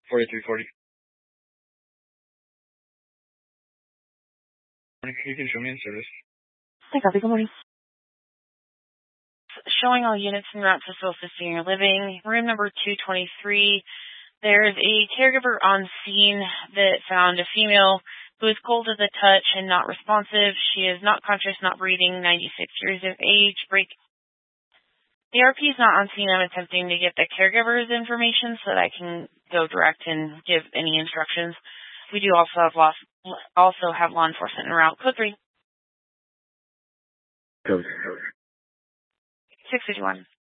4340. You can show me in service. Hi, copy. Good morning. Showing all units en route to Solstice Senior Living, room number 223. There's a caregiver on scene that found a female who is cold to the touch and not responsive. She is not conscious, not breathing, 96 years of age. The RP is not on scene. I'm attempting to get the caregiver's information so that I can go direct and give any instructions. We do also have law enforcement en route. Code 3. Code. 651.